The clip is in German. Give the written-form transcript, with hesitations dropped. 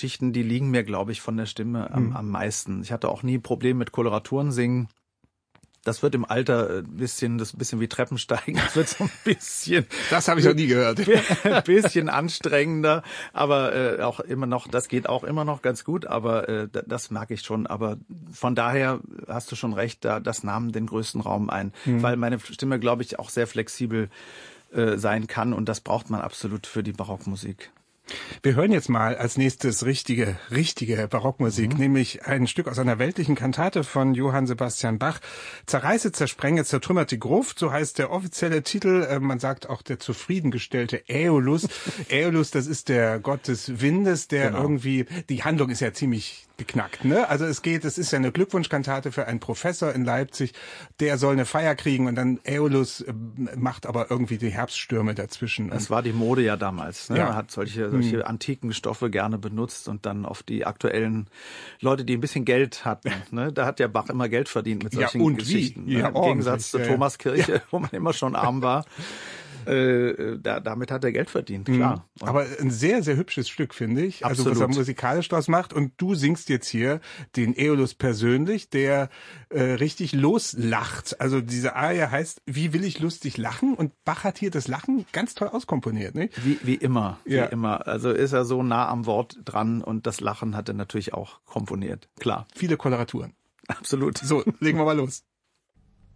Geschichten, die liegen mir, glaube ich, von der Stimme am meisten. Ich hatte auch nie Probleme mit Koloraturen singen. Das wird im Alter ein bisschen wie Treppensteigen. Das wird so ein bisschen. Das habe ich noch nie gehört. Ein bisschen anstrengender, aber auch immer noch, das geht auch immer noch ganz gut, aber das merke ich schon. Aber von daher hast du schon recht, das nahm den größten Raum ein, weil meine Stimme, glaube ich, auch sehr flexibel sein kann und das braucht man absolut für die Barockmusik. Wir hören jetzt mal als nächstes richtige Barockmusik, nämlich ein Stück aus einer weltlichen Kantate von Johann Sebastian Bach. Zerreiße, zersprenge, zertrümmert die Gruft, so heißt der offizielle Titel. Man sagt auch der zufriedengestellte Äolus. Äolus, das ist der Gott des Windes, der irgendwie, die Handlung ist ja ziemlich geknackt, ne? Also es ist ja eine Glückwunschkantate für einen Professor in Leipzig, der soll eine Feier kriegen und dann Äolus macht aber irgendwie die Herbststürme dazwischen. Das war die Mode ja damals, ne? Ja. Man hat solche antiken Stoffe gerne benutzt und dann auf die aktuellen Leute, die ein bisschen Geld hatten, ne? Da hat ja Bach immer Geld verdient mit solchen Geschichten. Wie? Ja, Im Gegensatz zur Thomaskirche, wo man immer schon arm war. Damit hat er Geld verdient, klar. Und aber ein sehr, sehr hübsches Stück, finde ich. Absolut. Also was er musikalisch draus macht. Und du singst jetzt hier den Äolus persönlich, der richtig loslacht. Also diese Arie heißt, wie will ich lustig lachen? Und Bach hat hier das Lachen ganz toll auskomponiert, nicht? Wie immer, Ja. wie immer. Also ist er so nah am Wort dran und das Lachen hat er natürlich auch komponiert, klar. Viele Koloraturen. Absolut. So, legen wir mal los.